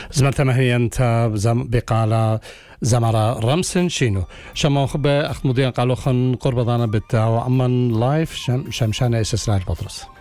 زمرتما هي أنت بقالة زمرة رمسن شينو شما خبا أخت مدين قالوا خن قرب ضانا بتاع وعمن لايف شمشانة إسرائيل بطرس